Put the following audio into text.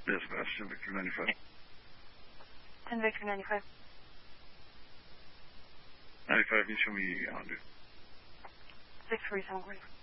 Yes, boss. 10 Victor 95. 10 Victor 95. 95, you show me Honda. 647.